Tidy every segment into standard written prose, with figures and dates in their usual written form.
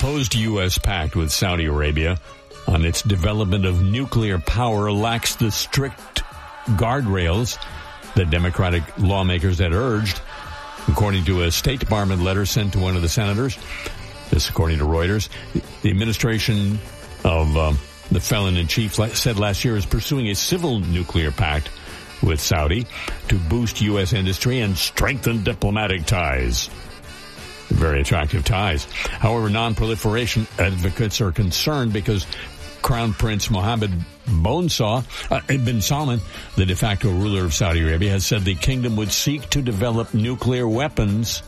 proposed U.S. pact with Saudi Arabia on its development of nuclear power lacks the strict guardrails that Democratic lawmakers had urged, according to a State Department letter sent to one of the senators. This, according to Reuters, the administration of the felon-in-chief said last year is pursuing a civil nuclear pact with Saudi to boost U.S. industry and strengthen diplomatic ties. Very attractive ties. However, non-proliferation advocates are concerned because Crown Prince Mohammed bin Salman, the de facto ruler of Saudi Arabia, has said the kingdom would seek to develop nuclear weapons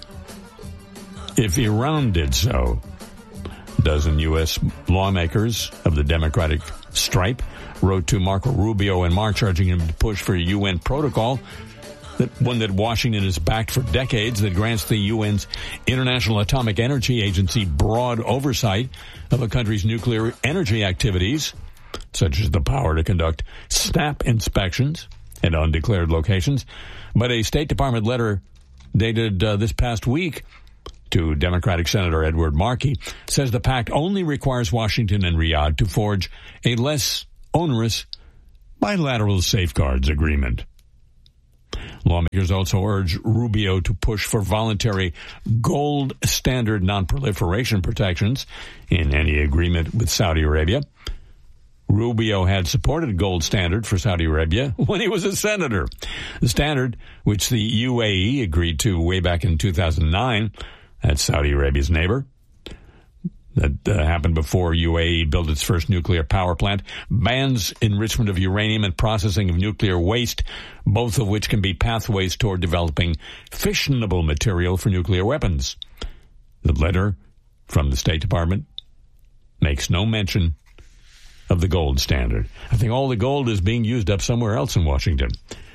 if Iran did so. A dozen U.S. lawmakers of the Democratic stripe wrote to Marco Rubio in March urging him to push for a UN protocol, one that Washington has backed for decades, that grants the UN's International Atomic Energy Agency broad oversight of a country's nuclear energy activities, such as the power to conduct snap inspections at undeclared locations. But a State Department letter dated this past week to Democratic Senator Edward Markey says the pact only requires Washington and Riyadh to forge a less onerous bilateral safeguards agreement. Lawmakers also urge Rubio to push for voluntary gold standard non-proliferation protections in any agreement with Saudi Arabia. Rubio had supported gold standard for Saudi Arabia when he was a senator. The standard, which the UAE agreed to way back in 2009, that's Saudi Arabia's neighbor. That happened before UAE built its first nuclear power plant, bans enrichment of uranium and processing of nuclear waste, both of which can be pathways toward developing fissionable material for nuclear weapons. The letter from the State Department makes no mention of the gold standard. I think all the gold is being used up somewhere else in Washington.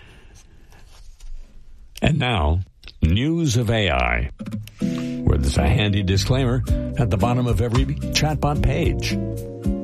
And now, news of AI, where there's a handy disclaimer at the bottom of every chatbot page.